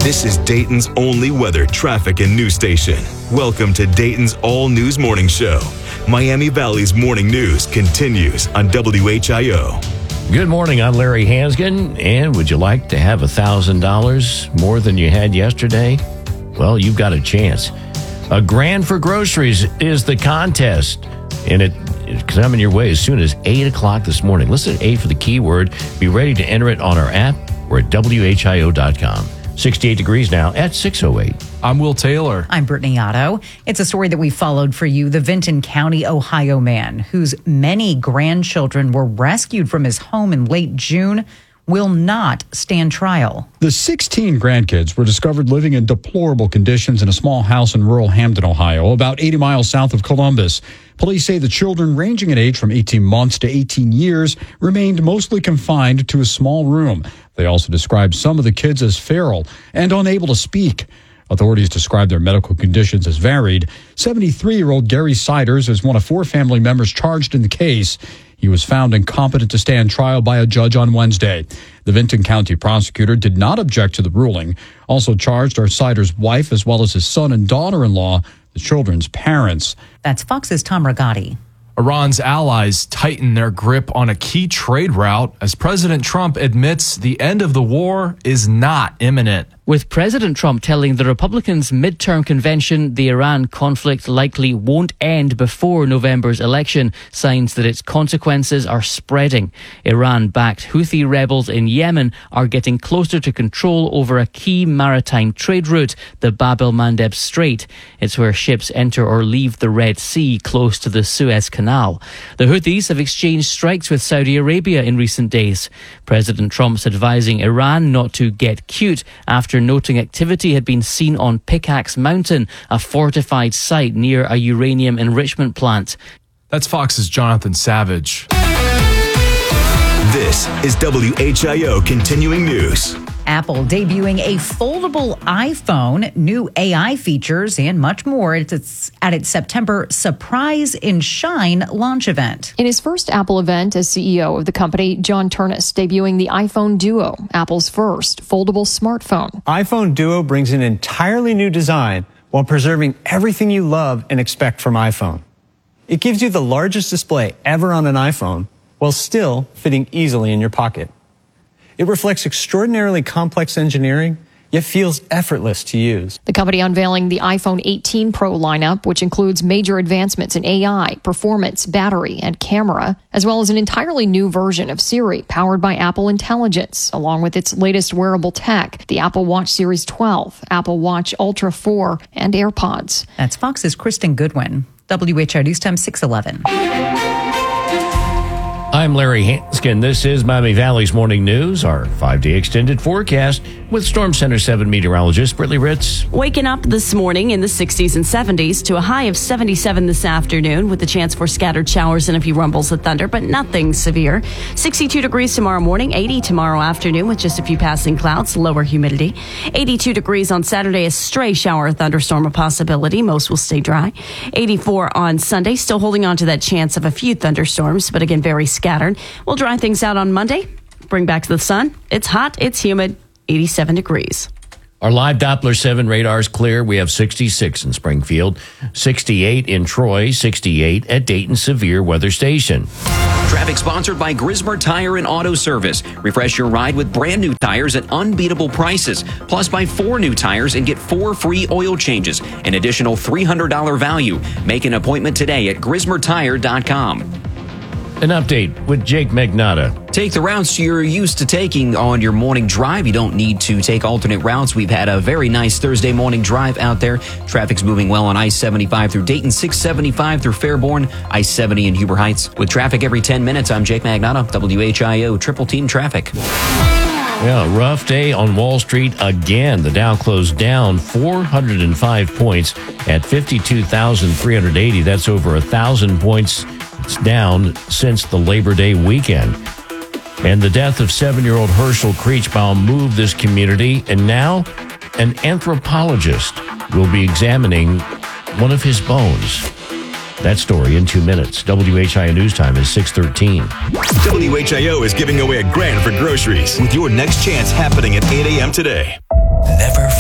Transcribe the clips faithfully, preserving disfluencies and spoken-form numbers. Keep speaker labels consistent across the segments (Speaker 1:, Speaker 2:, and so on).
Speaker 1: This is Dayton's only weather, traffic, and news station. Welcome to Dayton's All News Morning Show. Miami Valley's morning news continues on W H I O.
Speaker 2: Good morning, I'm Larry Hansgen, and would you like to have one thousand dollars more than you had yesterday? Well, you've got a chance. A grand for groceries is the contest, and it is coming your way as soon as eight o'clock this morning. Listen to eight for the keyword. Be ready to enter it on our app or at W H I O dot com. sixty-eight degrees now at six oh eight.
Speaker 3: I'm Will Taylor.
Speaker 4: I'm Brittany Otto. It's a story that we followed for you. The Vinton County, Ohio man whose many grandchildren were rescued from his home in late June will not stand trial.
Speaker 5: The sixteen grandkids were discovered living in deplorable conditions in a small house in rural Hamden, Ohio, about eighty miles south of Columbus. Police say the children, ranging in age from eighteen months to eighteen years, remained mostly confined to a small room. They also described some of the kids as feral and unable to speak. Authorities described their medical conditions as varied. seventy-three-year-old Gary Siders is one of four family members charged in the case. He was found incompetent to stand trial by a judge on Wednesday. The Vinton County prosecutor did not object to the ruling. Also charged are Siders' wife as well as his son and daughter-in-law, the children's parents.
Speaker 4: That's Fox's Tom Rigotti.
Speaker 3: Iran's allies tighten their grip on a key trade route as President Trump admits the end of the war is not imminent.
Speaker 6: With President Trump telling the Republicans' midterm convention the Iran conflict likely won't end before November's election, signs that its consequences are spreading. Iran-backed Houthi rebels in Yemen are getting closer to control over a key maritime trade route, the Bab el-Mandeb Strait. It's where ships enter or leave the Red Sea close to the Suez Canal. The Houthis have exchanged strikes with Saudi Arabia in recent days. President Trump's advising Iran not to get cute after noting activity had been seen on Pickaxe Mountain, a fortified site near a uranium enrichment plant.
Speaker 3: That's Fox's Jonathan Savage.
Speaker 1: This is W H I O Continuing News.
Speaker 4: Apple debuting a foldable iPhone, new A I features, and much more at its, at its September Surprise in Shine launch event.
Speaker 7: In his first Apple event as C E O of the company, John Turnus debuting the iPhone Duo, Apple's first foldable smartphone.
Speaker 8: iPhone Duo brings an entirely new design while preserving everything you love and expect from iPhone. It gives you the largest display ever on an iPhone while still fitting easily in your pocket. It reflects extraordinarily complex engineering, yet feels effortless to use.
Speaker 7: The company unveiling the iPhone eighteen Pro lineup, which includes major advancements in A I, performance, battery, and camera, as well as an entirely new version of Siri powered by Apple Intelligence, along with its latest wearable tech, the Apple Watch Series twelve, Apple Watch Ultra four, and AirPods.
Speaker 4: That's Fox's Kristen Goodwin. W H I O News Time six eleven.
Speaker 2: I'm Larry Hanskin. This is Miami Valley's Morning News, our five-day extended forecast with Storm Center seven meteorologist Brittany Ritz.
Speaker 9: Waking up this morning in the sixties and seventies to a high of seventy-seven this afternoon with the chance for scattered showers and a few rumbles of thunder, but nothing severe. sixty-two degrees tomorrow morning, eighty tomorrow afternoon with just a few passing clouds, lower humidity. eighty-two degrees on Saturday, a stray shower or thunderstorm a possibility. Most will stay dry. eighty-four on Sunday, still holding on to that chance of a few thunderstorms, but again, very scattered. We'll dry things out on Monday, bring back the sun. It's hot, it's humid, eighty-seven degrees.
Speaker 2: Our live Doppler seven radar is clear. We have sixty-six in Springfield, sixty-eight in Troy, sixty-eight at Dayton Severe Weather Station.
Speaker 10: Traffic sponsored by Grismer Tire and Auto Service. Refresh your ride with brand new tires at unbeatable prices. Plus, buy four new tires and get four free oil changes. An additional three hundred dollars value. Make an appointment today at grismer tire dot com.
Speaker 2: An update with Jake Magnotta.
Speaker 10: Take the routes you're used to taking on your morning drive. You don't need to take alternate routes. We've had a very nice Thursday morning drive out there. Traffic's moving well on I seventy-five through Dayton, six seventy-five through Fairborn, I seventy in Huber Heights. With traffic every ten minutes, I'm Jake Magnotta, W H I O Triple Team Traffic.
Speaker 2: Yeah, rough day on Wall Street again. The Dow closed down four hundred five points at fifty-two thousand three hundred eighty. That's over one thousand points. It's down since the Labor Day weekend. And the death of seven-year-old Herschel Kreechbaum moved this community, and now an anthropologist will be examining one of his bones. That story in two minutes. W H I O News Time is six thirteen.
Speaker 1: W H I O is giving away a grand for groceries with your next chance happening at eight a.m. today. Never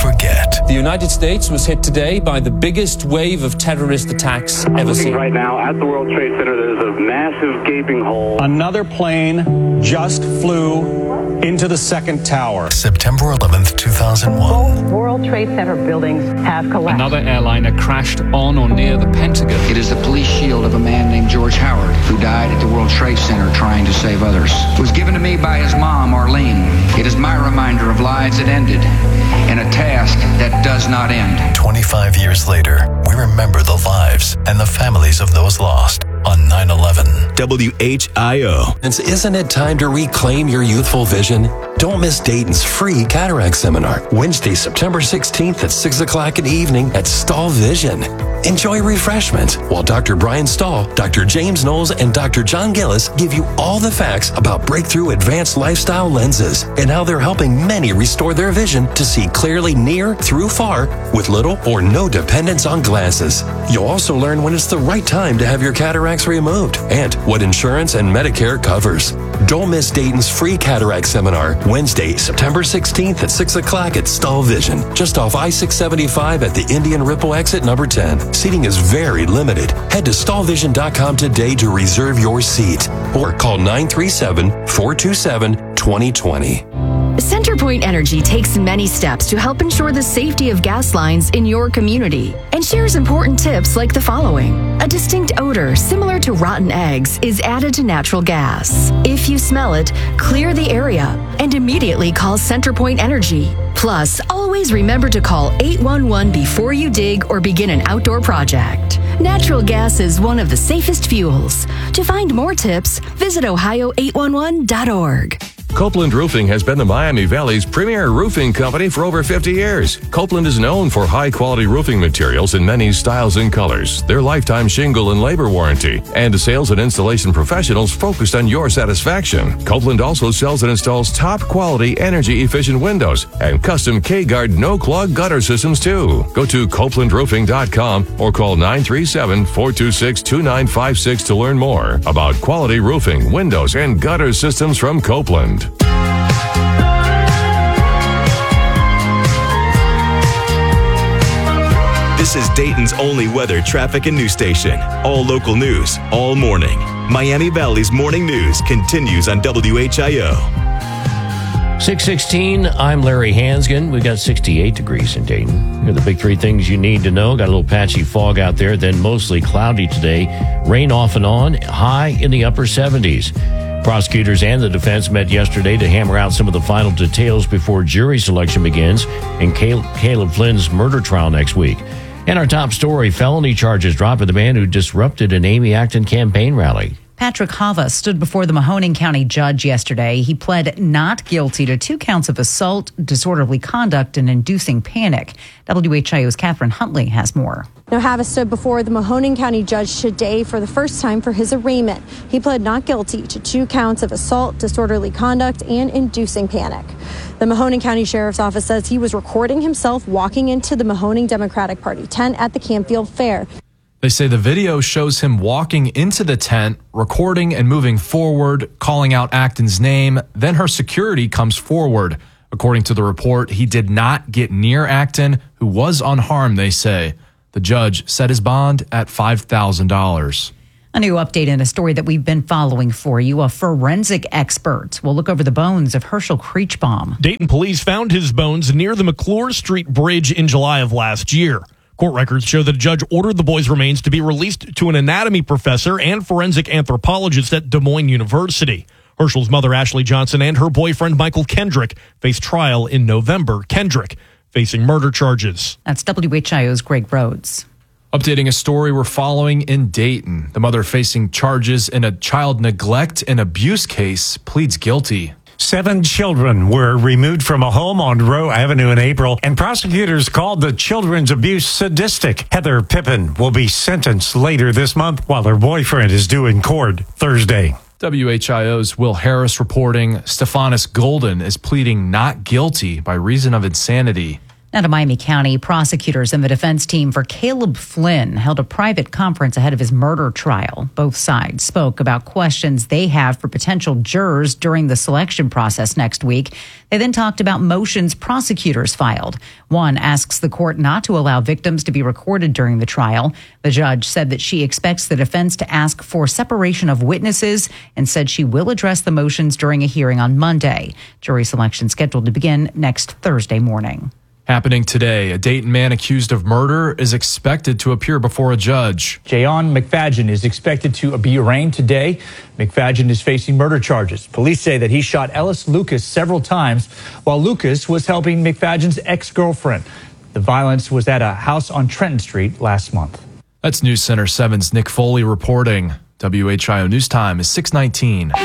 Speaker 11: forget.
Speaker 12: The United States was hit today by the biggest wave of terrorist attacks ever seen.
Speaker 13: Right now at the World Trade Center, there's a massive gaping hole.
Speaker 14: Another plane just flew into the second tower.
Speaker 11: September eleventh, two thousand one.
Speaker 15: Both World Trade Center buildings have collapsed.
Speaker 16: Another airliner crashed on or near the Pentagon.
Speaker 17: It is the police shield of a man named George Howard, who died at the World Trade Center trying to save others. It was given to me by his mom, Arlene. It is my reminder of lives that ended in a task that does not end.
Speaker 11: twenty-five years later, we remember the lives and the families of those lost on nine eleven.
Speaker 1: W H I O.
Speaker 18: Isn't it time to reclaim your youthful vision? Don't miss Dayton's free cataract seminar, Wednesday, September sixteenth at six o'clock in the evening at Stahl Vision. Enjoy refreshments while Doctor Brian Stahl, Doctor James Knowles, and Doctor John Gillis give you all the facts about breakthrough advanced lifestyle lenses and how they're helping many restore their vision to see clearly near through far with little or no dependence on glasses. You'll also learn when it's the right time to have your cataracts removed and what insurance and Medicare covers. Don't miss Dayton's free cataract seminar, Wednesday, September sixteenth at six o'clock at Stahl Vision, just off I six seventy-five at the Indian Ripple exit number ten. Seating is very limited. Head to stahl vision dot com today to reserve your seat or call nine three seven, four two seven, two zero two zero.
Speaker 19: CenterPoint Energy takes many steps to help ensure the safety of gas lines in your community and shares important tips like the following. A distinct odor similar to rotten eggs is added to natural gas. If you smell it, clear the area and immediately call CenterPoint Energy. Plus, always remember to call eight one one before you dig or begin an outdoor project. Natural gas is one of the safest fuels. To find more tips, visit ohio eight one one dot org.
Speaker 20: Copeland Roofing has been the Miami Valley's premier roofing company for over fifty years. Copeland is known for high-quality roofing materials in many styles and colors, their lifetime shingle and labor warranty, and sales and installation professionals focused on your satisfaction. Copeland also sells and installs top-quality, energy-efficient windows and custom K-Guard no-clog gutter systems, too. Go to copeland roofing dot com or call nine three seven, four two six, two nine five six to learn more about quality roofing, windows, and gutter systems from Copeland.
Speaker 1: This is Dayton's only weather, traffic, and news station. All local news, all morning. Miami Valley's morning news continues on W H I O.
Speaker 2: six sixteen, I'm Larry Hansgen. We've got sixty-eight degrees in Dayton. Here are the big three things you need to know. Got a little patchy fog out there, then mostly cloudy today. Rain off and on, high in the upper seventies. Prosecutors and the defense met yesterday to hammer out some of the final details before jury selection begins in Caleb Flynn's murder trial next week. And our top story, felony charges dropped for the man who disrupted an Amy Acton campaign rally.
Speaker 4: Patrick Hava stood before the Mahoning County judge yesterday. He pled not guilty to two counts of assault, disorderly conduct, and inducing panic. W H I O's Catherine Huntley has more.
Speaker 21: Now, Hava stood before the Mahoning County judge today for the first time for his arraignment. He pled not guilty to two counts of assault, disorderly conduct, and inducing panic. The Mahoning County Sheriff's Office says he was recording himself walking into the Mahoning Democratic Party tent at the Campfield Fair.
Speaker 3: They say the video shows him walking into the tent, recording and moving forward, calling out Acton's name. Then her security comes forward. According to the report, he did not get near Acton, who was unharmed, they say. The judge set his bond at five thousand dollars.
Speaker 4: A new update in a story that we've been following for you. A forensic expert will look over the bones of Herschel Kreechbaum.
Speaker 22: Dayton police found his bones near the McClure Street Bridge in July of last year. Court records show that a judge ordered the boy's remains to be released to an anatomy professor and forensic anthropologist at Des Moines University. Herschel's mother, Ashley Johnson, and her boyfriend, Michael Kendrick, face trial in November. Kendrick facing murder charges.
Speaker 4: That's W H I O's Greg Rhodes.
Speaker 3: Updating a story we're following in Dayton. The mother facing charges in a child neglect and abuse case pleads guilty.
Speaker 23: Seven children were removed from a home on Rowe Avenue in April, and prosecutors called the children's abuse sadistic. Heather Pippin will be sentenced later this month, while her boyfriend is due in court Thursday.
Speaker 3: W H I O's Will Harris reporting Stephanus Golden is pleading not guilty by reason of insanity.
Speaker 4: Now to Miami County, prosecutors and the defense team for Caleb Flynn held a private conference ahead of his murder trial. Both sides spoke about questions they have for potential jurors during the selection process next week. They then talked about motions prosecutors filed. One asks the court not to allow victims to be recorded during the trial. The judge said that she expects the defense to ask for separation of witnesses and said she will address the motions during a hearing on Monday. Jury selection scheduled to begin next Thursday morning.
Speaker 3: Happening today, a Dayton man accused of murder is expected to appear before a judge.
Speaker 5: Jayon McFadgen is expected to be arraigned today. McFadgen is facing murder charges. Police say that he shot Ellis Lucas several times while Lucas was helping McFadgen's ex-girlfriend. The violence was at a house on Trenton Street last month.
Speaker 3: That's News Center seven's Nick Foley reporting. W H I O News Time is six nineteen.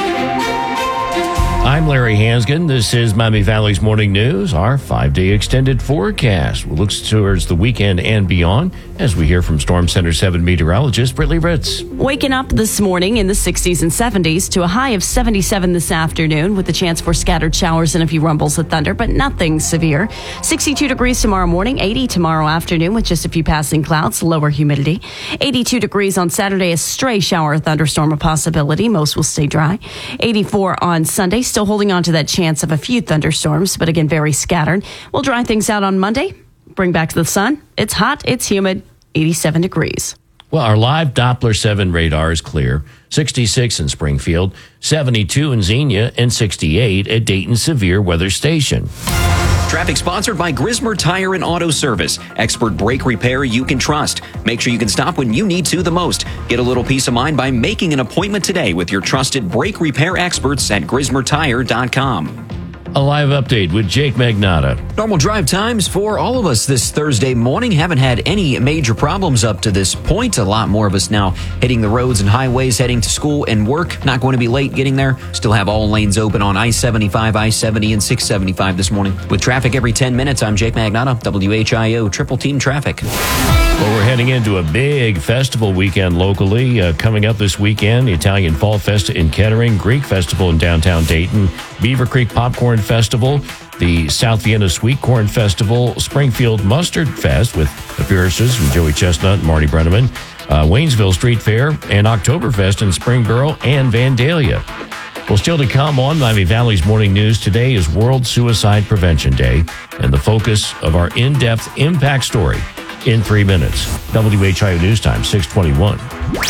Speaker 2: I'm Larry Hansgen. This is Miami Valley's Morning News, our five-day extended forecast. We'll look towards the weekend and beyond as we hear from Storm Center seven meteorologist Brittany Ritz.
Speaker 9: Waking up this morning in the sixties and seventies to a high of seventy-seven this afternoon with a chance for scattered showers and a few rumbles of thunder, but nothing severe. sixty-two degrees tomorrow morning, eighty tomorrow afternoon with just a few passing clouds, lower humidity. eighty-two degrees on Saturday, a stray shower or thunderstorm a possibility. Most will stay dry. eighty-four on Sunday, still holding on to that chance of a few thunderstorms, but again, very scattered. We'll dry things out on Monday, bring back the sun. It's hot, it's humid, eighty-seven degrees.
Speaker 2: Well, our live Doppler seven radar is clear. sixty-six in Springfield, seventy-two in Xenia, and sixty-eight at Dayton Severe Weather Station.
Speaker 10: Traffic sponsored by Grismer Tire and Auto Service. Expert brake repair you can trust. Make sure you can stop when you need to the most. Get a little peace of mind by making an appointment today with your trusted brake repair experts at grismer tire dot com.
Speaker 2: A live update with Jake Magnotta.
Speaker 10: Normal drive times for all of us this Thursday morning. Haven't had any major problems up to this point. A lot more of us now hitting the roads and highways, heading to school and work. Not going to be late getting there. Still have all lanes open on I seventy-five, I seventy, and six seventy-five this morning. With traffic every ten minutes, I'm Jake Magnotta, W H I O Triple Team Traffic.
Speaker 2: Well, we're heading into a big festival weekend locally. Uh, coming up this weekend, the Italian Fall Festa in Kettering, Greek Festival in downtown Dayton, Beaver Creek Popcorn Festival, the South Vienna Sweet Corn Festival, Springfield Mustard Fest with appearances from Joey Chestnut and Marty Brenneman, uh, Waynesville Street Fair, and Oktoberfest in Springboro and Vandalia. Well, still to come on Miami Valley's Morning News, today is World Suicide Prevention Day, and the focus of our in-depth impact story in three minutes. W H I O News Time, six twenty-one.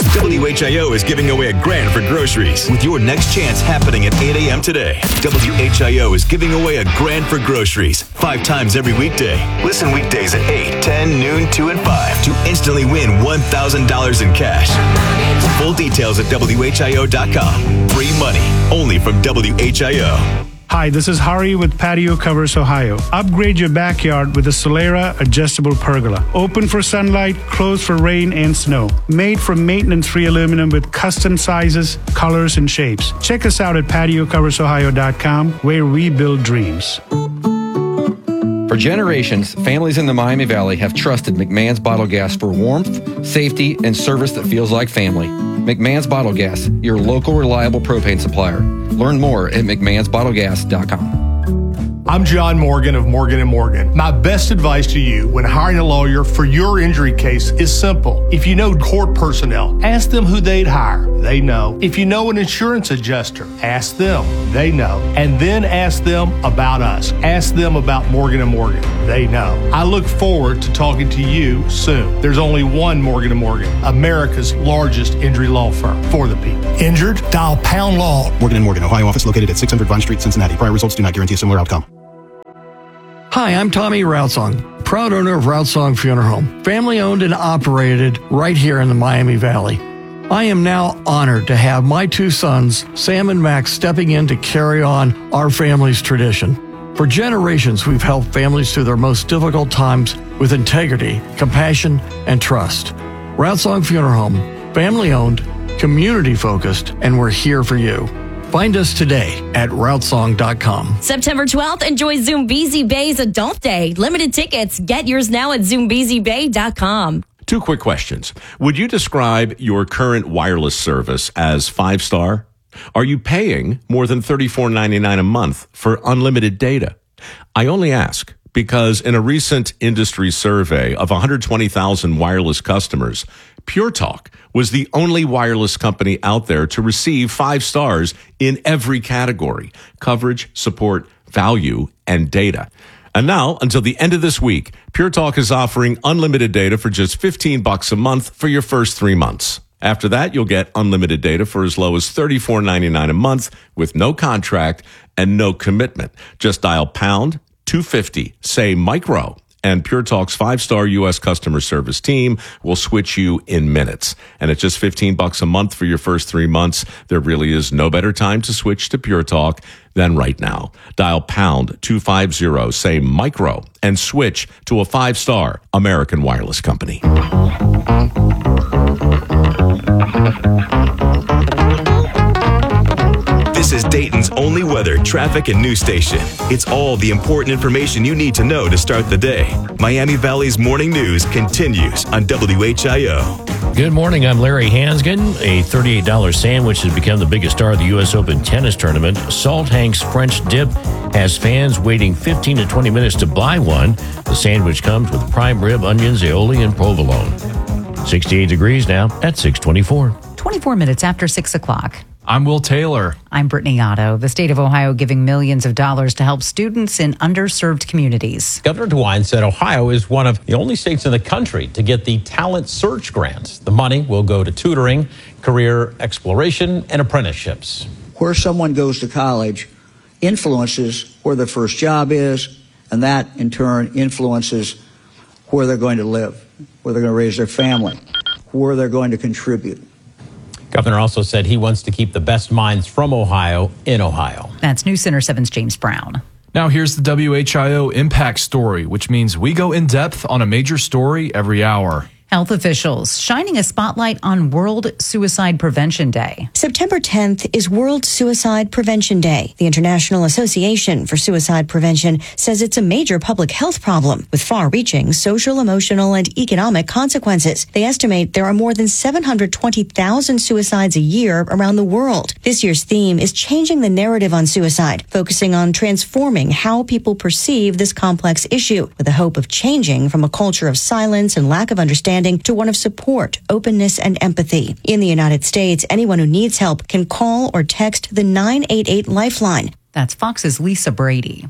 Speaker 1: W H I O is giving away a grand for groceries with your next chance happening at eight a.m. today. W H I O is giving away a grand for groceries five times every weekday. Listen weekdays at eight, ten, noon, two, and five to instantly win one thousand dollars in cash. Full details at W H I O dot com. Free money only from W H I O.
Speaker 6: Hi, this is Hari with Patio Covers Ohio. Upgrade your backyard with a Solera adjustable pergola. Open for sunlight, closed for rain and snow. Made from maintenance-free aluminum with custom sizes, colors, and shapes. Check us out at patio covers ohio dot com, where we build dreams.
Speaker 8: For generations, families in the Miami Valley have trusted McMahon's Bottle Gas for warmth, safety, and service that feels like family. McMahon's Bottle Gas, your local reliable propane supplier. Learn more at mcmahons bottle gas dot com.
Speaker 24: I'm John Morgan of Morgan and Morgan. My best advice to you when hiring a lawyer for your injury case is simple. If you know court personnel, ask them who they'd hire. They know. If you know an insurance adjuster, ask them. They know. And then ask them about us. Ask them about Morgan and Morgan. They know. I look forward to talking to you soon. There's only one Morgan and Morgan, America's largest injury law firm for the people. Injured? Dial Pound Law.
Speaker 25: Morgan and Morgan, Ohio office located at six hundred Vine Street, Cincinnati. Prior results do not guarantee a similar outcome.
Speaker 26: Hi, I'm Tommy Routsong, proud owner of Routsong Funeral Home, family owned and operated right here in the Miami Valley. I am now honored to have my two sons, Sam and Max, stepping in to carry on our family's tradition. For generations, we've helped families through their most difficult times with integrity, compassion, and trust. Routsong Funeral Home, family owned, community focused, and we're here for you. Find us today at routsong dot com.
Speaker 27: September twelfth, enjoy Zoombezi Bay's Adult Day. Limited tickets. Get yours now at zoombezi bay dot com.
Speaker 28: Two quick questions. Would you describe your current wireless service as five-star? Are you paying more than thirty-four ninety-nine a month for unlimited data? I only ask because in a recent industry survey of one hundred twenty thousand wireless customers, Pure Talk was the only wireless company out there to receive five stars in every category: coverage, support, value, and data. And now, until the end of this week, Pure Talk is offering unlimited data for just fifteen bucks a month for your first three months. After that, you'll get unlimited data for as low as thirty-four ninety-nine a month with no contract and no commitment. Just dial pound two fifty, say micro, and Pure Talk's five-star U S customer service team will switch you in minutes. And at just fifteen bucks a month for your first three months, there really is no better time to switch to Pure Talk than right now. Dial pound two fifty, say micro, and switch to a five-star American wireless company.
Speaker 1: This is Dayton's only weather, traffic, and news station. It's all the important information you need to know to start the day. Miami Valley's morning news continues on W H I O.
Speaker 2: Good morning. I'm Larry Hansgen. A thirty-eight dollars sandwich has become the biggest star of the U S Open tennis tournament. Salt Hank's French Dip has fans waiting fifteen to twenty minutes to buy one. The sandwich comes with prime rib, onions, aioli, and provolone. sixty-eight degrees now at six twenty-four.
Speaker 4: twenty-four minutes after six o'clock.
Speaker 3: I'm Will Taylor.
Speaker 4: I'm Brittany Otto. The state of Ohio giving millions of dollars to help students in underserved communities.
Speaker 7: Governor DeWine said Ohio is one of the only states in the country to get the Talent Search Grant. The money will go to tutoring, career exploration, and apprenticeships.
Speaker 11: Where someone goes to college influences where their first job is, and that in turn influences where they're going to live, where they're going to raise their family, where they're going to contribute.
Speaker 7: Governor also said he wants to keep the best minds from Ohio in Ohio.
Speaker 4: That's News Center seven's James Brown.
Speaker 3: Now here's the W H I O Impact Story, which means we go in depth on a major story every hour.
Speaker 4: Health officials shining a spotlight on World Suicide Prevention Day.
Speaker 12: September tenth is World Suicide Prevention Day. The International Association for Suicide Prevention says it's a major public health problem with far-reaching social, emotional, and economic consequences. They estimate there are more than seven hundred twenty thousand suicides a year around the world. This year's theme is changing the narrative on suicide, focusing on transforming how people perceive this complex issue with the hope of changing from a culture of silence and lack of understanding to one of support, openness, and empathy. In the United States, anyone who needs help can call or text the nine eight eight Lifeline.
Speaker 4: That's Fox's Lisa Brady.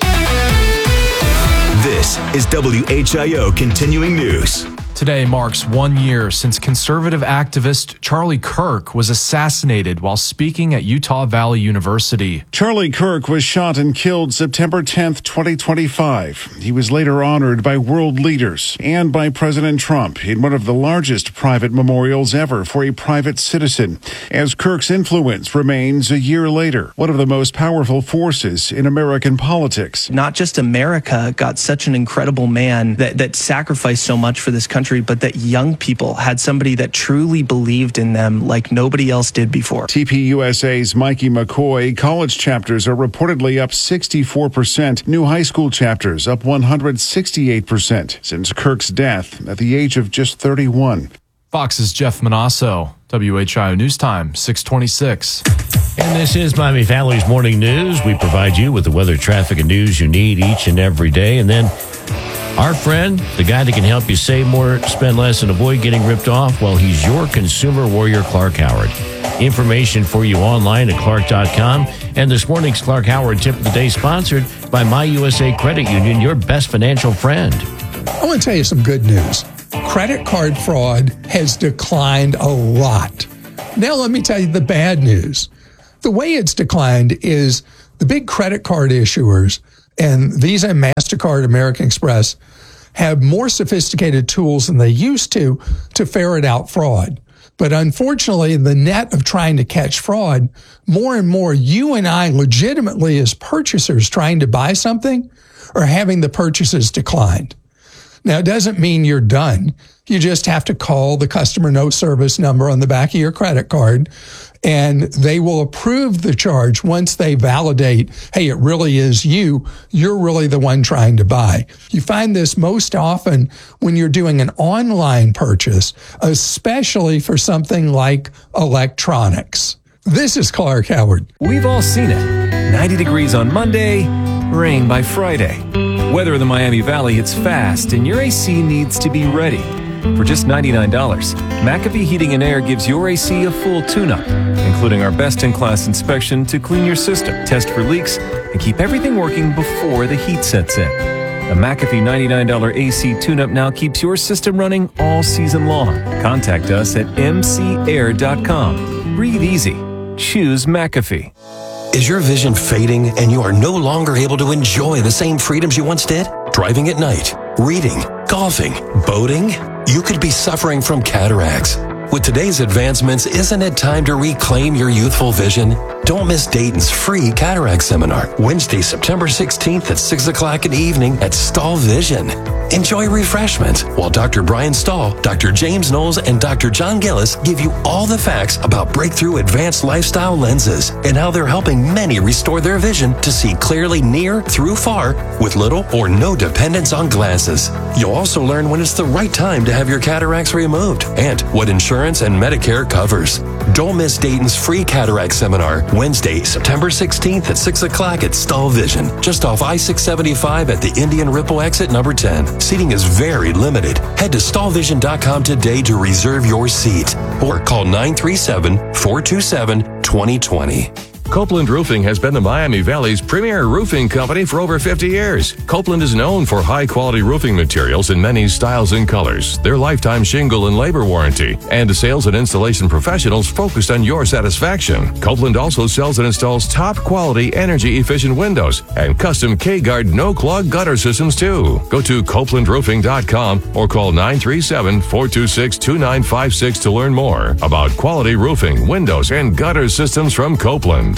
Speaker 1: This is W H I O Continuing News.
Speaker 3: Today marks one year since conservative activist Charlie Kirk was assassinated while speaking at Utah Valley University.
Speaker 13: Charlie Kirk was shot and killed September tenth, twenty twenty-five. He was later honored by world leaders and by President Trump in one of the largest private memorials ever for a private citizen, as Kirk's influence remains a year later one of the most powerful forces in American politics.
Speaker 14: Not just America got such an incredible man that, that sacrificed so much for this country, but that young people had somebody that truly believed in them like nobody else did before.
Speaker 13: T P U S A's Mikey McCoy, college chapters are reportedly up sixty-four percent. New high school chapters up one hundred sixty-eight percent since Kirk's death at the age of just thirty-one.
Speaker 3: Fox's Jeff Manasso, W H I O News Time, six twenty-six.
Speaker 2: And this is Miami Valley's Morning News. We provide you with the weather, traffic, and news you need each and every day. And then our friend, the guy that can help you save more, spend less, and avoid getting ripped off, well, he's your consumer warrior, Clark Howard. Information for you online at clark dot com. And this morning's Clark Howard Tip of the Day sponsored by My U S A Credit Union, your best financial friend.
Speaker 15: I want to tell you some good news. Credit card fraud has declined a lot. Now let me tell you the bad news. The way it's declined is the big credit card issuers and Visa, MasterCard, American Express have more sophisticated tools than they used to to ferret out fraud. But unfortunately, the net of trying to catch fraud, more and more you and I legitimately as purchasers trying to buy something are having the purchases declined. Now, it doesn't mean you're done. You just have to call the customer no service number on the back of your credit card, and they will approve the charge once they validate, hey, it really is you. You're really the one trying to buy. You find this most often when you're doing an online purchase, especially for something like electronics. This is Clark Howard.
Speaker 16: We've all seen it. ninety degrees on Monday, rain by Friday. Weather in the Miami Valley hits fast, and your A C needs to be ready. For just ninety-nine dollars, McAfee Heating and Air gives your A C a full tune-up, including our best-in-class inspection to clean your system, test for leaks, and keep everything working before the heat sets in. A McAfee ninety-nine dollars A C tune-up now keeps your system running all season long. Contact us at m c air dot com. Breathe easy. Choose McAfee.
Speaker 17: Is your vision fading and you are no longer able to enjoy the same freedoms you once did? Driving at night, reading, golfing, boating? You could be suffering from cataracts. With today's advancements, isn't it time to reclaim your youthful vision? Don't miss Dayton's free cataract seminar, Wednesday, September sixteenth at six o'clock in the evening at Stahl Vision. Enjoy refreshments while Doctor Brian Stahl, Doctor James Knowles, and Doctor John Gillis give you all the facts about breakthrough advanced lifestyle lenses and how they're helping many restore their vision to see clearly near through far with little or no dependence on glasses. You'll also learn when it's the right time to have your cataracts removed and what insurance and Medicare covers. Don't miss Dayton's free cataract seminar, Wednesday, September sixteenth at six o'clock at Stahl Vision, just off I six seventy-five at the Indian Ripple exit number ten. Seating is very limited. Head to stahl vision dot com today to reserve your seat or call nine three seven, four two seven, two zero two zero.
Speaker 18: Copeland Roofing has been the Miami Valley's premier roofing company for over fifty years. Copeland is known for high-quality roofing materials in many styles and colors, their lifetime shingle and labor warranty, and sales and installation professionals focused on your satisfaction. Copeland also sells and installs top-quality, energy-efficient windows and custom K-Guard no-clog gutter systems, too. Go to copeland roofing dot com or call nine three seven, four two six, two nine five six to learn more about quality roofing, windows, and gutter systems from Copeland.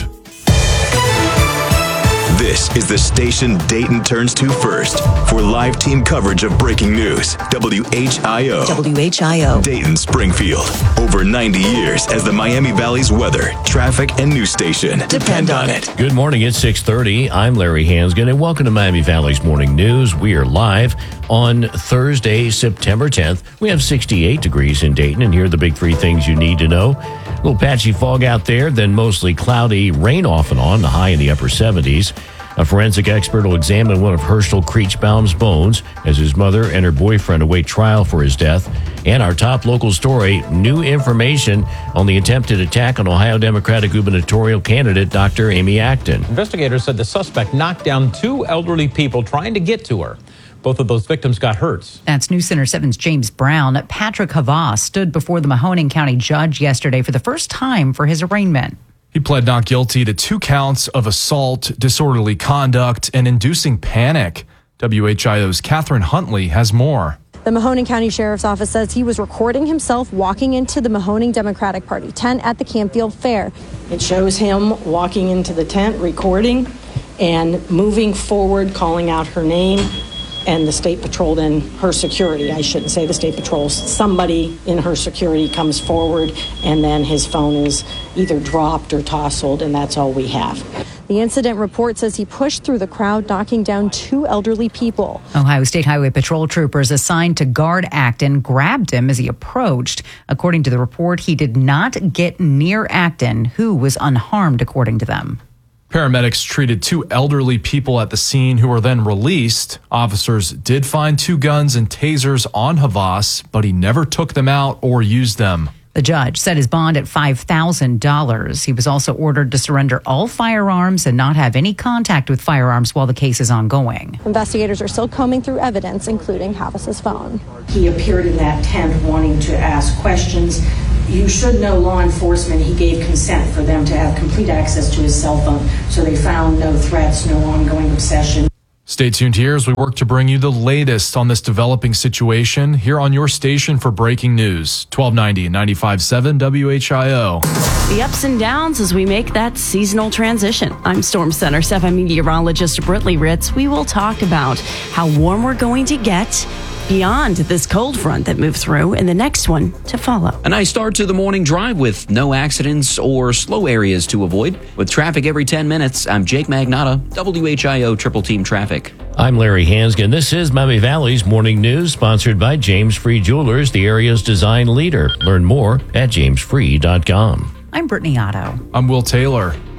Speaker 1: This is the station Dayton turns to first for live team coverage of breaking news. W H I O.
Speaker 12: W H I O.
Speaker 1: Dayton, Springfield. Over ninety years as the Miami Valley's weather, traffic, and news station. Depend on it.
Speaker 2: Good morning. It's six thirty. I'm Larry Hansgen, and welcome to Miami Valley's Morning News. We are live on Thursday, September tenth. We have sixty-eight degrees in Dayton, and here are the big three things you need to know. A little patchy fog out there, then mostly cloudy, rain off and on, the high in the upper seventies. A forensic expert will examine one of Herschel Creechbaum's bones as his mother and her boyfriend await trial for his death. And our top local story, new information on the attempted attack on Ohio Democratic gubernatorial candidate Doctor Amy Acton.
Speaker 7: Investigators said the suspect knocked down two elderly people trying to get to her. Both of those victims got hurt.
Speaker 4: That's News Center seven's James Brown. Patrick Havas stood before the Mahoning County judge yesterday for the first time for his arraignment.
Speaker 3: He pled not guilty to two counts of assault, disorderly conduct, and inducing panic. W H I O's Catherine Huntley has more.
Speaker 19: The Mahoning County Sheriff's Office says he was recording himself walking into the Mahoning Democratic Party tent at the Campfield Fair.
Speaker 20: It shows him walking into the tent, recording, and moving forward, calling out her name. And the State Patrol, then her security, I shouldn't say the State Patrol, somebody in her security comes forward, and then his phone is either dropped or tousled, and that's all we have.
Speaker 19: The incident report says he pushed through the crowd, knocking down two elderly people.
Speaker 4: Ohio State Highway Patrol troopers assigned to guard Acton grabbed him as he approached. According to the report, he did not get near Acton, who was unharmed, according to them.
Speaker 3: Paramedics treated two elderly people at the scene who were then released. Officers did find two guns and tasers on Havas, but he never took them out or used them.
Speaker 4: The judge set his bond at five thousand dollars. He was also ordered to surrender all firearms and not have any contact with firearms while the case is ongoing.
Speaker 19: Investigators are still combing through evidence, including Havas's phone.
Speaker 20: He appeared in that tent wanting to ask questions. You should know law enforcement, he gave consent for them to have complete access to his cell phone, so they found no threats, no ongoing obsession.
Speaker 3: Stay tuned here as we work to bring you the latest on this developing situation here on your station for breaking news. twelve ninety and ninety-five point seven W H I O.
Speaker 9: The ups and downs as we make that seasonal transition. I'm Storm Center seven meteorologist Britley Ritz. We will talk about how warm we're going to get beyond this cold front that moved through, and the next one to follow.
Speaker 10: A nice start to the morning drive with no accidents or slow areas to avoid. With traffic every ten minutes, I'm Jake Magnotta, W H I O Triple Team Traffic.
Speaker 2: I'm Larry Hansgen. This is Miami Valley's Morning News, sponsored by James Free Jewelers, the area's design leader. Learn more at james free dot com.
Speaker 4: I'm Brittany Otto.
Speaker 3: I'm Will Taylor.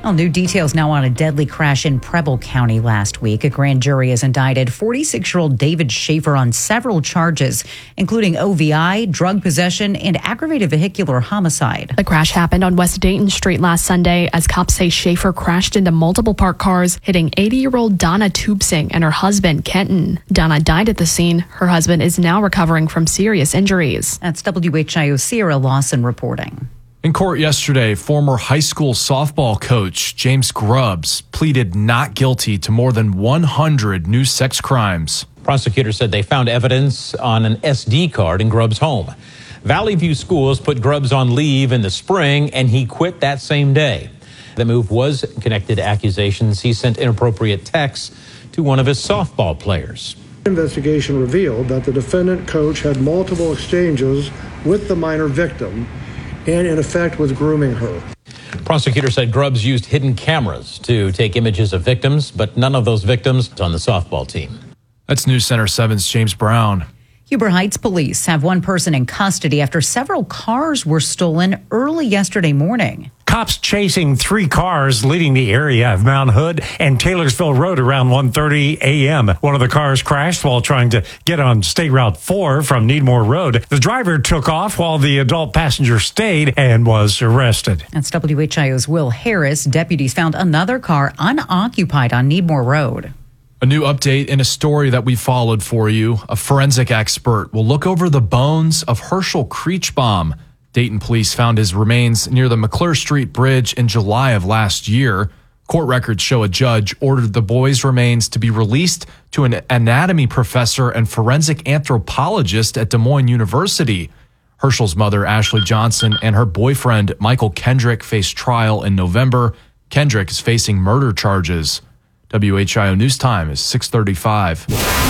Speaker 4: Well, new details now on a deadly crash in Preble County last week. A grand jury has indicted forty-six-year-old David Schaefer on several charges, including O V I, drug possession, and aggravated vehicular homicide.
Speaker 5: The crash happened on West Dayton Street last Sunday as cops say Schaefer crashed into multiple parked cars, hitting eighty-year-old Donna Tubsing and her husband, Kenton. Donna died at the scene. Her husband is now recovering from serious injuries.
Speaker 4: That's W H I O Sierra Lawson reporting.
Speaker 3: In court yesterday, former high school softball coach James Grubbs pleaded not guilty to more than one hundred new sex crimes.
Speaker 7: Prosecutors said they found evidence on an S D card in Grubbs' home. Valley View Schools put Grubbs on leave in the spring, and he quit that same day. The move was connected to accusations he sent inappropriate texts to one of his softball players.
Speaker 6: Investigation revealed that the defendant coach had multiple exchanges with the minor victim and in effect was grooming her.
Speaker 7: Prosecutors said Grubbs used hidden cameras to take images of victims, but none of those victims on the softball team.
Speaker 3: That's News Center seven's James Brown.
Speaker 4: Huber Heights police have one person in custody after several cars were stolen early yesterday morning.
Speaker 8: Cops chasing three cars leaving the area of Mount Hood and Taylorsville Road around one thirty a.m. One of the cars crashed while trying to get on State Route four from Needmore Road. The driver took off while the adult passenger stayed and was arrested.
Speaker 4: That's W H I O's Will Harris. Deputies found another car unoccupied on Needmore Road.
Speaker 3: A new update in a story that we followed for you. A forensic expert will look over the bones of Herschel Creechbaum. Dayton police found his remains near the McClure Street Bridge in July of last year. Court records show a judge ordered the boy's remains to be released to an anatomy professor and forensic anthropologist at Des Moines University. Herschel's mother, Ashley Johnson, and her boyfriend, Michael Kendrick, face trial in November. Kendrick is facing murder charges. W H I O News Time is six thirty-five.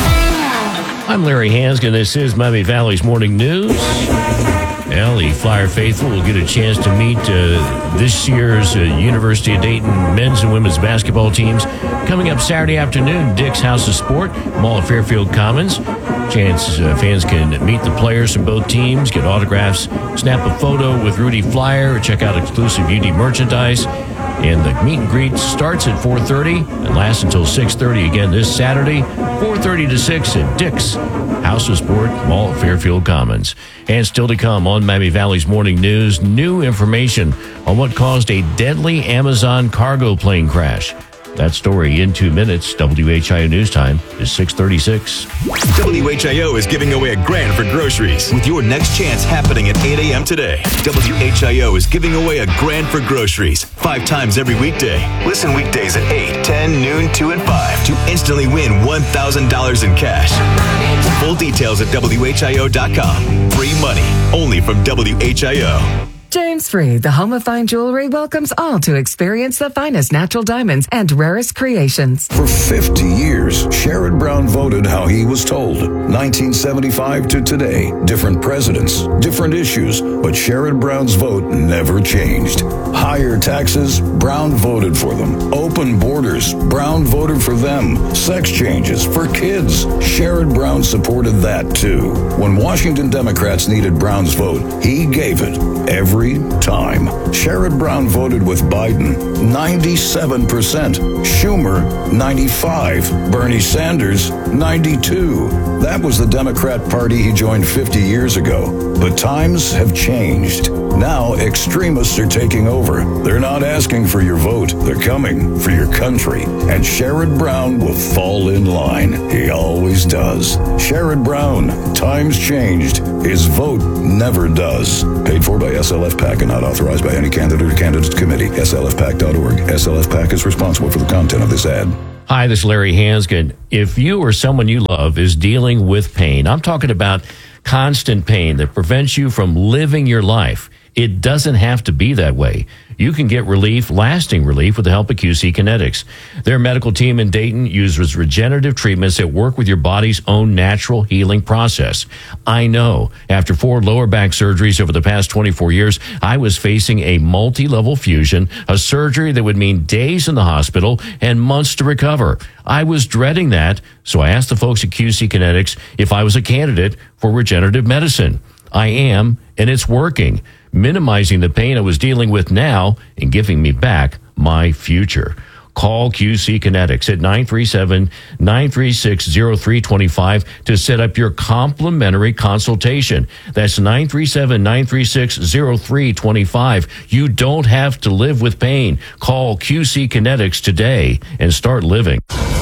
Speaker 2: I'm Larry Hansgen. This is Miami Valley's Morning News. Well, the Flyer faithful will get a chance to meet uh, this year's uh, University of Dayton men's and women's basketball teams coming up Saturday afternoon. Dick's House of Sport, Mall of Fairfield Commons. Chance uh, fans can meet the players from both teams, get autographs, snap a photo with Rudy Flyer, check out exclusive U D merchandise. And the meet and greet starts at four thirty and lasts until six thirty again this Saturday, four thirty to six at Dick's House of Sport, Mall of Fairfield Commons. And still to come on Miami Valley's Morning News, new information on what caused a deadly Amazon cargo plane crash. That story in two minutes. W H I O News Time is six thirty-six.
Speaker 1: W H I O is giving away a grand for groceries with your next chance happening at eight a.m. today. W H I O is giving away a grand for groceries five times every weekday. Listen weekdays at eight, ten, noon, two, and five to instantly win one thousand dollars in cash. Full details at W H I O dot com. Free money only from W H I O.
Speaker 21: James Free, the home of fine jewelry, welcomes all to experience the finest natural diamonds and rarest creations.
Speaker 22: For fifty years, Sherrod Brown voted how he was told. nineteen seventy-five to today, different presidents, different issues, but Sherrod Brown's vote never changed. Higher taxes, Brown voted for them. Open borders, Brown voted for them. Sex changes for kids, Sherrod Brown supported that too. When Washington Democrats needed Brown's vote, he gave it every time. Sherrod Brown voted with Biden, ninety-seven percent. Schumer, ninety-five. Bernie Sanders, ninety-two. That was the Democrat Party he joined fifty years ago. But times have changed. Now extremists are taking over. They're not asking for your vote. They're coming for your country. And Sherrod Brown will fall in line. He always does. Sherrod Brown, times changed. His vote never does. Paid for by S L F PAC and not authorized by any candidate or candidates committee. S L F PAC dot org. S L F PAC is responsible for the content of this ad.
Speaker 2: Hi, this is Larry Hansgen. If you or someone you love is dealing with pain, I'm talking about constant pain that prevents you from living your life. It doesn't have to be that way. You can get relief, lasting relief, with the help of Q C Kinetics. Their medical team in Dayton uses regenerative treatments that work with your body's own natural healing process. I know. After four lower back surgeries over the past twenty-four years, I was facing a multi-level fusion, a surgery that would mean days in the hospital and months to recover. I was dreading that, so I asked the folks at Q C Kinetics if I was a candidate for regenerative medicine. I am, and it's working, minimizing the pain I was dealing with now and giving me back my future. Call Q C Kinetics at nine three seven, nine three six, zero three two five to set up your complimentary consultation. That's nine three seven, nine three six, zero three two five. You don't have to live with pain. Call Q C Kinetics today and start living.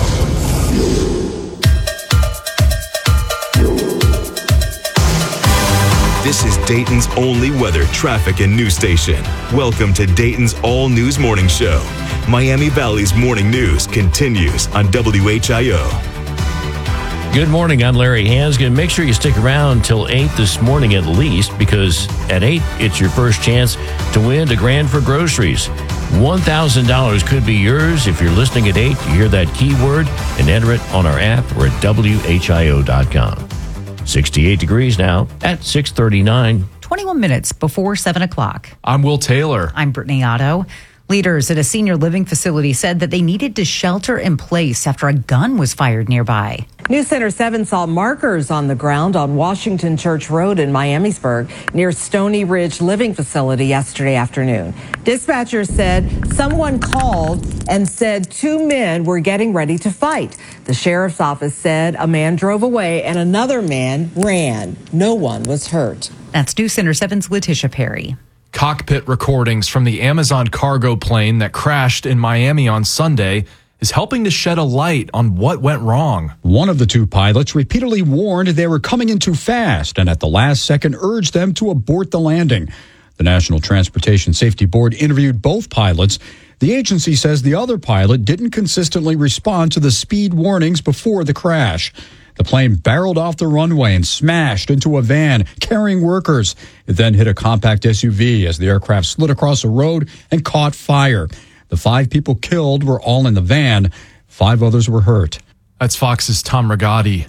Speaker 1: This is Dayton's only weather, traffic, and news station. Welcome to Dayton's All News Morning Show. Miami Valley's morning news continues on W H I O.
Speaker 2: Good morning, I'm Larry Hansgen. Make sure you stick around till eight this morning at least, because at eight, it's your first chance to win a grand for groceries. one thousand dollars could be yours if you're listening at eight. You hear that keyword and enter it on our app or at W H I O dot com. sixty-eight degrees now at six thirty-nine.
Speaker 4: twenty-one minutes before seven o'clock.
Speaker 3: I'm Will Taylor.
Speaker 4: I'm Brittany Otto. Leaders at a senior living facility said that they needed to shelter in place after a gun was fired nearby.
Speaker 11: News Center seven saw markers on the ground on Washington Church Road in Miamisburg near Stony Ridge Living Facility yesterday afternoon. Dispatchers said someone called and said two men were getting ready to fight. The sheriff's office said a man drove away and another man ran. No one was hurt.
Speaker 4: That's News Center seven's Letitia Perry.
Speaker 3: Cockpit recordings from the Amazon cargo plane that crashed in Miami on Sunday is helping to shed a light on what went wrong.
Speaker 14: One of the two pilots repeatedly warned they were coming in too fast and at the last second urged them to abort the landing. The National Transportation Safety Board interviewed both pilots. The agency says the other pilot didn't consistently respond to the speed warnings before the crash. The plane barreled off the runway and smashed into a van carrying workers. It then hit a compact S U V as the aircraft slid across a road and caught fire. The five people killed were all in the van. Five others were hurt.
Speaker 3: That's Fox's Tom Rigotti.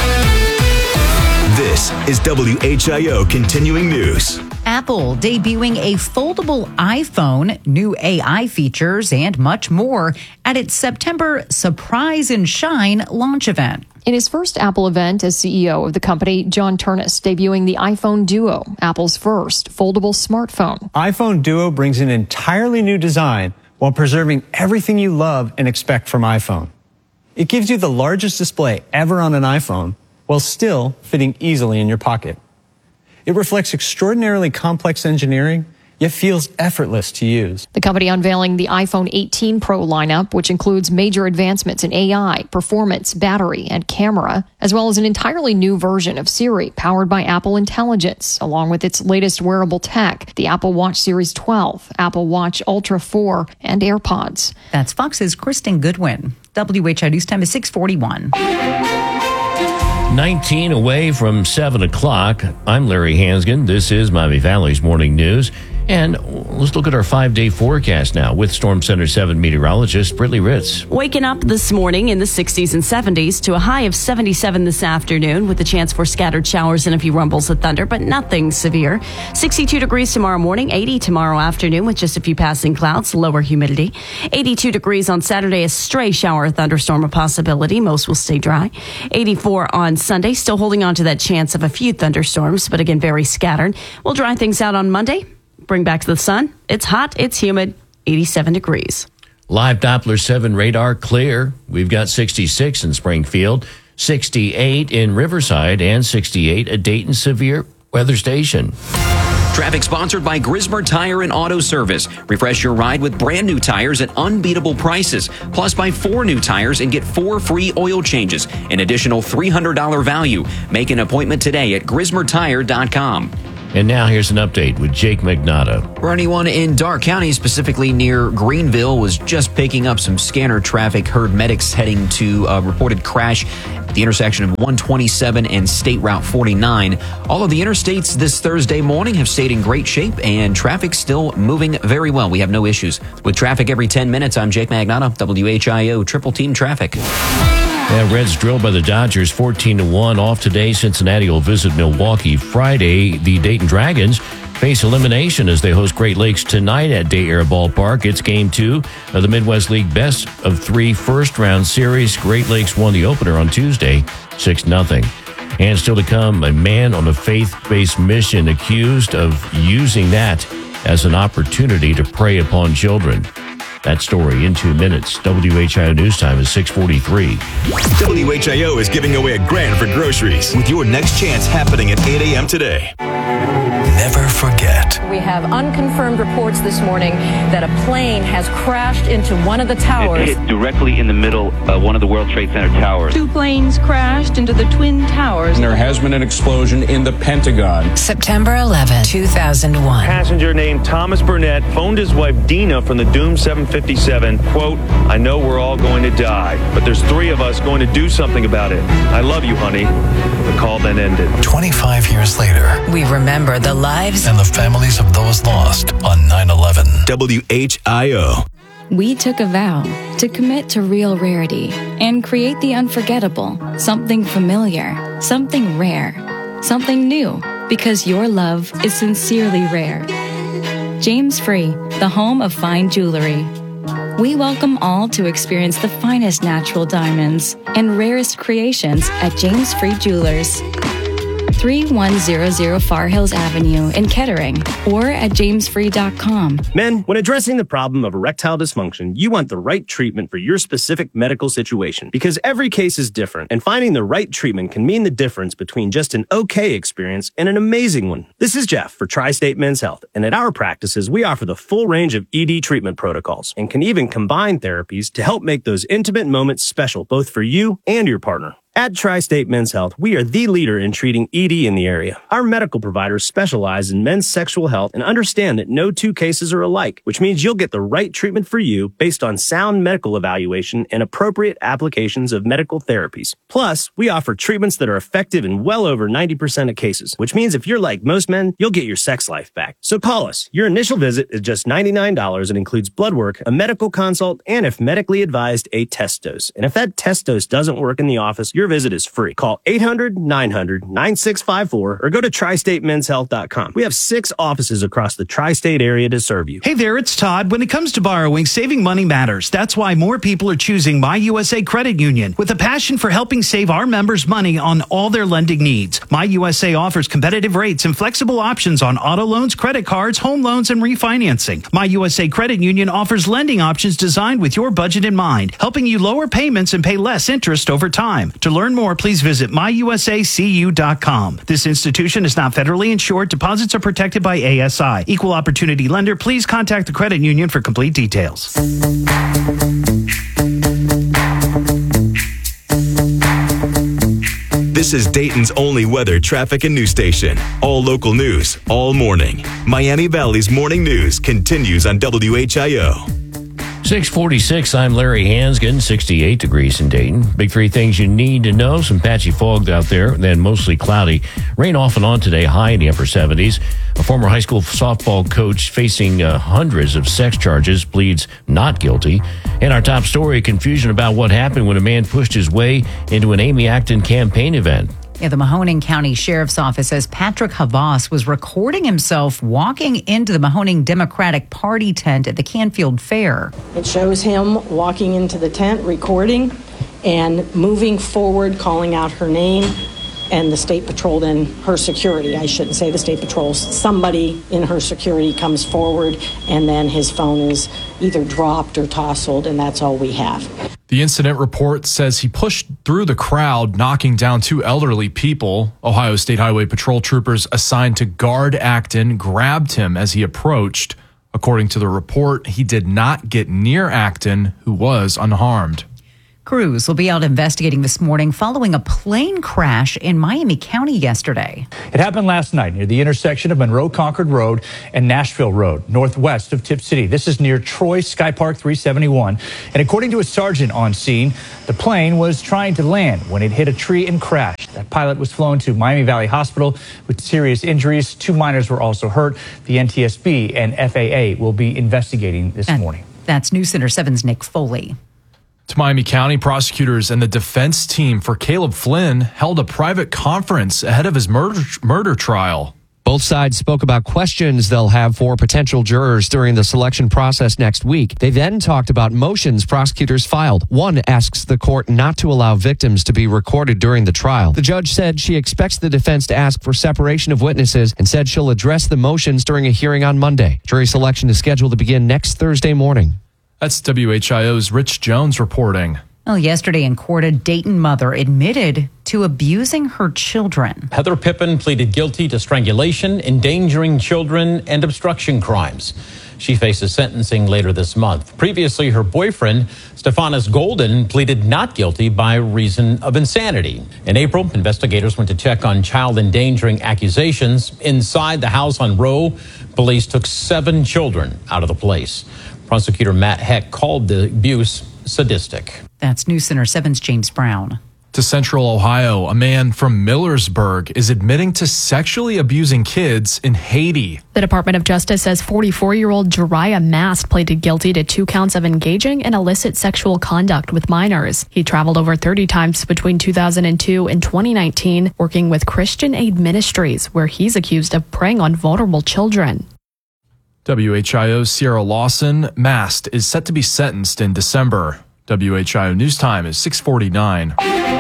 Speaker 1: This is W H I O Continuing News.
Speaker 4: Apple debuting a foldable iPhone, new A I features, and much more at its September Surprise and Shine launch event.
Speaker 5: In his first Apple event as C E O of the company, John Turnus debuting the iPhone Duo, Apple's first foldable smartphone.
Speaker 23: iPhone Duo brings an entirely new design while preserving everything you love and expect from iPhone. It gives you the largest display ever on an iPhone while still fitting easily in your pocket. It reflects extraordinarily complex engineering, yet feels effortless to use.
Speaker 5: The company unveiling the iPhone eighteen Pro lineup, which includes major advancements in A I, performance, battery, and camera, as well as an entirely new version of Siri powered by Apple Intelligence, along with its latest wearable tech, the Apple Watch Series twelve, Apple Watch Ultra four, and AirPods.
Speaker 4: That's Fox's Kristen Goodwin. W H I O News Time is six forty-one.
Speaker 2: nineteen away from seven o'clock. I'm Larry Hansgen. This is Miami Valley's Morning News. And let's look at our five-day forecast now with Storm Center seven meteorologist Brittany Ritz.
Speaker 9: Waking up this morning in the sixties and seventies to a high of seventy-seven this afternoon with a chance for scattered showers and a few rumbles of thunder, but nothing severe. sixty-two degrees tomorrow morning, eighty tomorrow afternoon with just a few passing clouds, lower humidity. eighty-two degrees on Saturday, a stray shower or thunderstorm a possibility. Most will stay dry. eighty-four on Sunday, still holding on to that chance of a few thunderstorms, but again, very scattered. We'll dry things out on Monday. Bring back the sun. It's hot. It's humid. eighty-seven degrees.
Speaker 2: Live Doppler seven radar clear. We've got sixty-six in Springfield, sixty-eight in Riverside, and sixty-eight at Dayton Severe Weather Station.
Speaker 10: Traffic sponsored by Grismer Tire and Auto Service. Refresh your ride with brand new tires at unbeatable prices. Plus, buy four new tires and get four free oil changes. An additional three hundred dollars value. Make an appointment today at grismer tire dot com.
Speaker 2: And now here's an update with Jake Magnato.
Speaker 10: For anyone in Darke County, specifically near Greenville, was just picking up some scanner traffic. Heard medics heading to a reported crash at the intersection of one twenty-seven and State Route forty-nine. All of the interstates this Thursday morning have stayed in great shape, and traffic still moving very well. We have no issues. With traffic every ten minutes, I'm Jake Magnato, W H I O Triple Team Traffic.
Speaker 2: Yeah, Reds drilled by the Dodgers fourteen to one off today. Cincinnati will visit Milwaukee Friday. The Dayton Dragons face elimination as they host Great Lakes tonight at Day Air Ballpark. It's game two of the Midwest League best of three first round series. Great Lakes won the opener on Tuesday, six nothing. And still to come, a man on a faith-based mission accused of using that as an opportunity to prey upon children. That story in two minutes. W H I O News Time is six forty-three.
Speaker 1: W H I O is giving away a grand for groceries with your next chance happening at eight a.m. today.
Speaker 13: Never forget.
Speaker 15: We have unconfirmed reports this morning that a plane has crashed into one of the towers.
Speaker 16: It hit directly in the middle of one of the World Trade Center towers.
Speaker 24: Two planes crashed into the Twin Towers.
Speaker 25: And there has been an explosion in the Pentagon.
Speaker 26: September eleventh, two thousand one.
Speaker 27: Passenger named Thomas Burnett phoned his wife Dina from the Doom seven fifty-seven. Quote, I know we're all going to die, but there's three of us going to do something about it. I love you, honey. The call then ended.
Speaker 13: twenty-five years later,
Speaker 26: we remember the lives
Speaker 13: and the families of those lost on nine eleven.
Speaker 1: W H I O.
Speaker 28: We took a vow to commit to real rarity and create the unforgettable, something familiar, something rare, something new, because your love is sincerely rare. James Free, the home of fine jewelry. We welcome all to experience the finest natural diamonds and rarest creations at James Free Jewelers. thirty-one hundred Far Hills Avenue in Kettering or at james free dot com.
Speaker 29: Men, when addressing the problem of erectile dysfunction, you want the right treatment for your specific medical situation because every case is different and finding the right treatment can mean the difference between just an okay experience and an amazing one. This is Jeff for Tri-State Men's Health, and at our practices, we offer the full range of E D treatment protocols and can even combine therapies to help make those intimate moments special both for you and your partner. At Tri-State Men's Health, we are the leader in treating E D in the area. Our medical providers specialize in men's sexual health and understand that no two cases are alike, which means you'll get the right treatment for you based on sound medical evaluation and appropriate applications of medical therapies. Plus, we offer treatments that are effective in well over ninety percent of cases, which means if you're like most men, you'll get your sex life back. So call us. Your initial visit is just ninety-nine dollars and includes blood work, a medical consult, and if medically advised, a test dose. And if that test dose doesn't work in the office, your visit is free. Call eight hundred, nine hundred, nine six five four or go to tri state men's health dot com. We have six offices across the tri-state area to serve you.
Speaker 30: Hey there, it's Todd. When it comes to borrowing, saving money matters. That's why more people are choosing My U S A Credit Union with a passion for helping save our members money on all their lending needs. My U S A offers competitive rates and flexible options on auto loans, credit cards, home loans, and refinancing. My U S A Credit Union offers lending options designed with your budget in mind, helping you lower payments and pay less interest over time. To learn more, please visit my u s a c u dot com. This institution is not federally insured. Deposits are protected by A S I. Equal opportunity lender. Please contact the credit union for complete details.
Speaker 1: This is Dayton's only weather, traffic, and news station. All local news, all morning. Miami Valley's morning news continues on W H I O.
Speaker 2: six forty-six, I'm Larry Hansgen, sixty-eight degrees in Dayton. Big three things you need to know. Some patchy fog out there, then mostly cloudy. Rain off and on today, high in the upper seventies. A former high school softball coach facing uh, hundreds of sex charges pleads not guilty. And our top story, confusion about what happened when a man pushed his way into an Amy Acton campaign event.
Speaker 4: Yeah, the Mahoning County Sheriff's Office says Patrick Havas was recording himself walking into the Mahoning Democratic Party tent at the Canfield Fair.
Speaker 20: It shows him walking into the tent, recording, and moving forward, calling out her name, and the State Patrol, then her security. I shouldn't say the State Patrol. Somebody in her security comes forward, and then his phone is either dropped or tousled, and that's all we have.
Speaker 3: The incident report says he pushed through the crowd, knocking down two elderly people. Ohio State Highway Patrol troopers assigned to guard Acton grabbed him as he approached. According to the report, he did not get near Acton, who was unharmed.
Speaker 4: Crews will be out investigating this morning following a plane crash in Miami County yesterday.
Speaker 31: It happened last night near the intersection of Monroe Concord Road and Nashville Road, northwest of Tip City. This is near Troy Sky Park three seventy-one. And according to a sergeant on scene, the plane was trying to land when it hit a tree and crashed. That pilot was flown to Miami Valley Hospital with serious injuries. Two minors were also hurt. The N T S B and F A A will be investigating this
Speaker 4: and
Speaker 31: morning.
Speaker 4: That's News Center seven's Nick Foley.
Speaker 3: To Miami County, prosecutors and the defense team for Caleb Flynn held a private conference ahead of his murder, murder trial.
Speaker 32: Both sides spoke about questions they'll have for potential jurors during the selection process next week. They then talked about motions prosecutors filed. One asks the court not to allow victims to be recorded during the trial. The judge said she expects the defense to ask for separation of witnesses and said she'll address the motions during a hearing on Monday. Jury selection is scheduled to begin next Thursday morning.
Speaker 3: That's W H I O's Rich Jones reporting.
Speaker 4: Well, yesterday in court, a Dayton mother admitted to abusing her children.
Speaker 6: Heather Pippin pleaded guilty to strangulation, endangering children, and obstruction crimes. She faces sentencing later this month. Previously, her boyfriend, Stephanus Golden, pleaded not guilty by reason of insanity. In April, investigators went to check on child endangering accusations. Inside the house on Roe, police took seven children out of the place. Prosecutor Matt Heck called the abuse sadistic.
Speaker 4: That's News Center seven's James Brown.
Speaker 3: To Central Ohio, a man from Millersburg is admitting to sexually abusing kids in Haiti.
Speaker 5: The Department of Justice says forty-four-year-old Jariah Mast pleaded guilty to two counts of engaging in illicit sexual conduct with minors. He traveled over thirty times between two thousand two and twenty nineteen, working with Christian Aid Ministries, where he's accused of preying on vulnerable children.
Speaker 3: W H I O's Sierra Lawson. Mast is set to be sentenced in December. W H I O News Time is six forty-nine.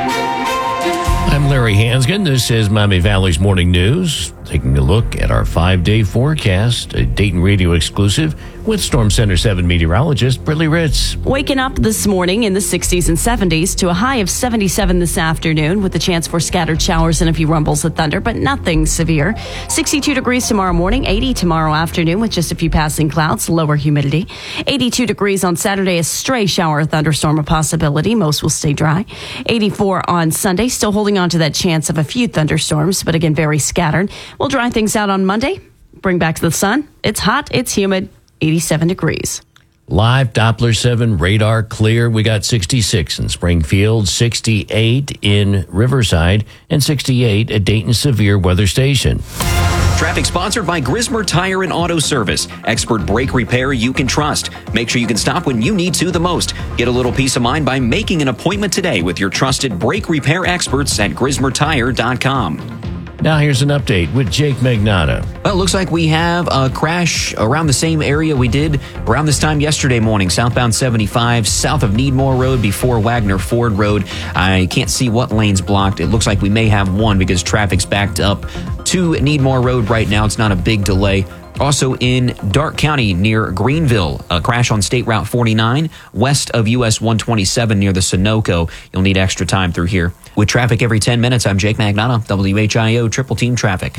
Speaker 2: I'm Larry Hansgen. This is Miami Valley's Morning News. Taking a look at our five-day forecast, a Dayton Radio exclusive with Storm Center seven meteorologist Brittany Ritz.
Speaker 9: Waking up this morning in the sixties and seventies to a high of seventy-seven this afternoon with the chance for scattered showers and a few rumbles of thunder, but nothing severe. sixty-two degrees tomorrow morning, eighty tomorrow afternoon with just a few passing clouds, lower humidity. eighty-two degrees on Saturday, a stray shower or thunderstorm a possibility. Most will stay dry. eighty-four on Sunday, still holding on to that chance of a few thunderstorms, but again, very scattered. We'll dry things out on Monday, bring back the sun. It's hot, it's humid, eighty-seven degrees.
Speaker 2: Live Doppler seven radar clear. We got sixty-six in Springfield, sixty-eight in Riverside, and sixty-eight at Dayton Severe Weather Station.
Speaker 10: Traffic sponsored by Grismer Tire and Auto Service. Expert brake repair you can trust. Make sure you can stop when you need to the most. Get a little peace of mind by making an appointment today with your trusted brake repair experts at grismer tire dot com.
Speaker 2: Now here's an update with Jake Magnotta.
Speaker 10: Well, it looks like we have a crash around the same area we did around this time yesterday morning. Southbound seventy-five, south of Needmore Road before Wagner Ford Road. I can't see what lane's blocked. It looks like we may have one because traffic's backed up to Needmore Road right now. It's not a big delay. Also in Darke County near Greenville, a crash on State Route forty-nine, west of U S one twenty-seven near the Sunoco. You'll need extra time through here. With traffic every ten minutes, I'm Jake Magnotta, W H I O Triple Team Traffic.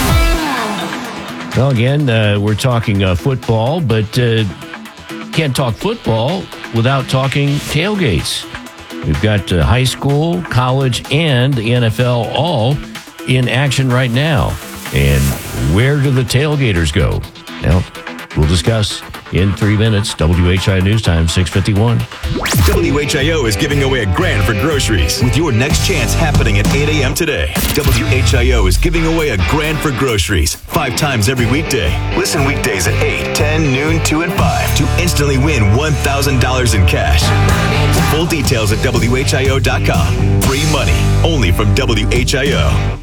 Speaker 2: Well, again, uh, we're talking uh, football, but uh, can't talk football without talking tailgates. We've got uh, high school, college, and the N F L all in action right now. And where do the tailgaters go? Now, we'll discuss in three minutes. W H I O News Time, six fifty-one.
Speaker 1: W H I O is giving away a grand for groceries with your next chance happening at eight a.m. today. W H I O is giving away a grand for groceries five times every weekday. Listen weekdays at eight, ten, noon, two, and five to instantly win one thousand dollars in cash. Full details at W H I O dot com. Free money only from W H I O.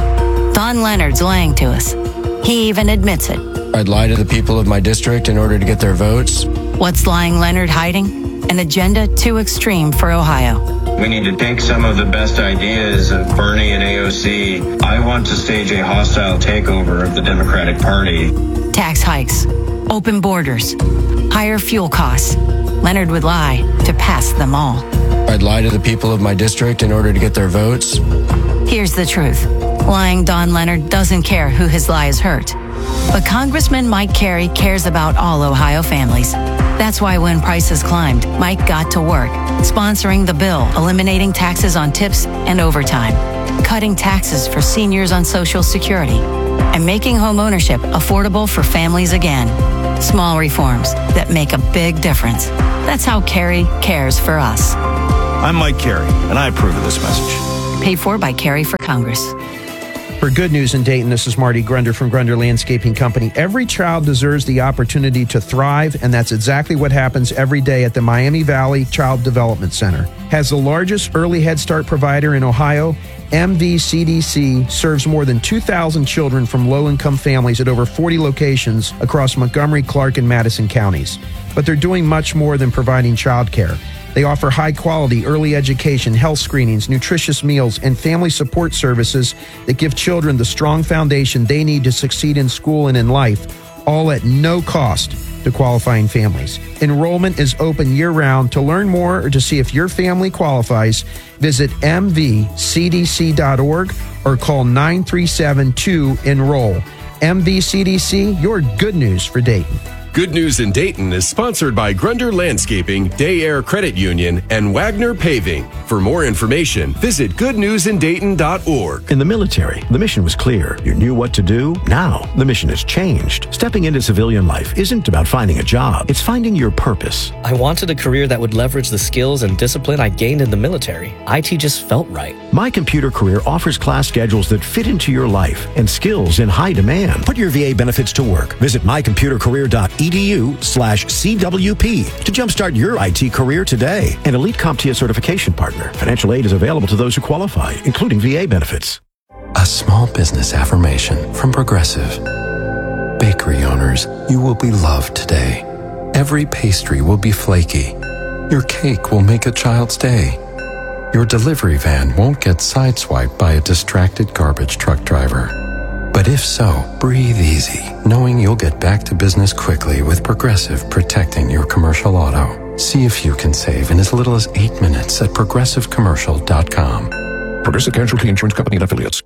Speaker 7: Don Leonard's lying to us. He even admits it.
Speaker 8: I'd lie to the people of my district in order to get their votes.
Speaker 7: What's lying Leonard hiding? An agenda too extreme for Ohio.
Speaker 11: We need to take some of the best ideas of Bernie and A O C. I want to stage a hostile takeover of the Democratic Party.
Speaker 7: Tax hikes, open borders, higher fuel costs. Leonard would lie to pass them all.
Speaker 8: I'd lie to the people of my district in order to get their votes.
Speaker 7: Here's the truth. Lying Don Leonard doesn't care who his lies hurt. But Congressman Mike Carey cares about all Ohio families. That's why when prices climbed, Mike got to work, sponsoring the bill, eliminating taxes on tips and overtime, cutting taxes for seniors on Social Security, and making home ownership affordable for families again. Small reforms that make a big difference. That's how Carey cares for us.
Speaker 12: I'm Mike Carey, and I approve of this message.
Speaker 7: Paid for by Carey for Congress.
Speaker 14: For Good News in Dayton, this is Marty Grunder from Grunder Landscaping Company. Every child deserves the opportunity to thrive, and that's exactly what happens every day at the Miami Valley Child Development Center. As the largest early Head Start provider in Ohio, M V C D C serves more than two thousand children from low-income families at over forty locations across Montgomery, Clark, and Madison counties. But they're doing much more than providing child care. They offer high-quality early education, health screenings, nutritious meals, and family support services that give children the strong foundation they need to succeed in school and in life, all at no cost. to qualifying families. Enrollment is open year-round. To learn more or to see if your family qualifies, visit m v c d c dot org or call nine three seven two enroll. M V C D C, your good news for Dayton.
Speaker 15: Good News in Dayton is sponsored by Grunder Landscaping, Day Air Credit Union, and Wagner Paving. For more information, visit good news in dayton dot org.
Speaker 12: In the military, the mission was clear. You knew what to do. Now, the mission has changed. Stepping into civilian life isn't about finding a job. It's finding your purpose.
Speaker 16: I wanted a career that would leverage the skills and discipline I gained in the military. I T just felt right.
Speaker 12: My Computer Career offers class schedules that fit into your life and skills in high demand. Put your V A benefits to work. Visit my computer career dot edu slash C W P to jumpstart your I T career today. An Elite CompTIA certification partner. Financial aid is available to those who qualify, including V A benefits.
Speaker 17: A small business affirmation from Progressive. Bakery owners, you will be loved today. Every pastry will be flaky. Your cake will make a child's day. Your delivery van won't get sideswiped by a distracted garbage truck driver. But if so, breathe easy, knowing you'll get back to business quickly with Progressive protecting your commercial auto. See if you can save in as little as eight minutes at progressive commercial dot com.
Speaker 18: Progressive Casualty Insurance Company and Affiliates.